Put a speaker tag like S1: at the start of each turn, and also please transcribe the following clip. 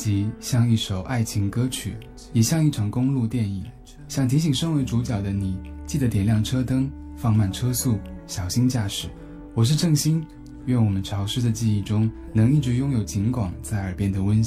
S1: 集像一首爱情歌曲，也像一场公路电影，想提醒身为主角的你，记得点亮车灯，放慢车速，小心驾驶。我是郑兴，愿我们潮湿的记忆中能一直拥有警广在耳边的温馨。